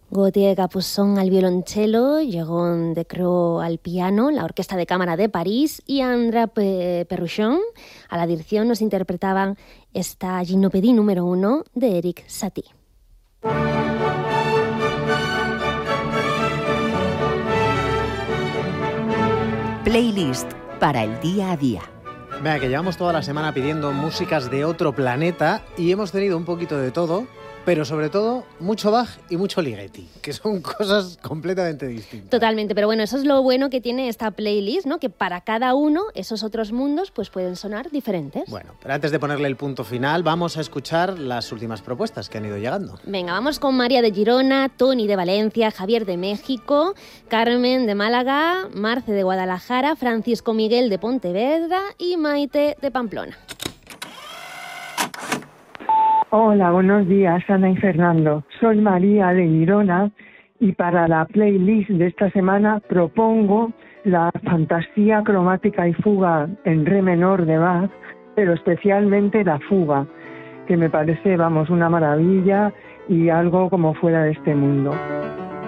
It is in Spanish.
Gauthier Capuçon al violonchelo, Jérôme Decroix al piano, la Orquesta de Cámara de París y André Perruchon a la dirección nos interpretaban esta Gymnopédie número 1 de Erik Satie. Playlist para el día a día. Vea, que llevamos toda la semana pidiendo músicas de otro planeta y hemos tenido un poquito de todo, pero sobre todo mucho Bach y mucho Ligeti, que son cosas completamente distintas. Totalmente, pero bueno, eso es lo bueno que tiene esta playlist, ¿no? Que para cada uno esos otros mundos pues pueden sonar diferentes. Bueno, pero antes de ponerle el punto final, vamos a escuchar las últimas propuestas que han ido llegando. Venga, vamos con María de Girona, Tony de Valencia, Javier de México, Carmen de Málaga, Marce de Guadalajara, Francisco Miguel de Pontevedra y Maite de Pamplona. Hola, buenos días, Ana y Fernando. Soy María de Girona y para la playlist de esta semana propongo la Fantasía cromática y fuga en re menor de Bach, pero especialmente la fuga, que me parece, una maravilla y algo como fuera de este mundo.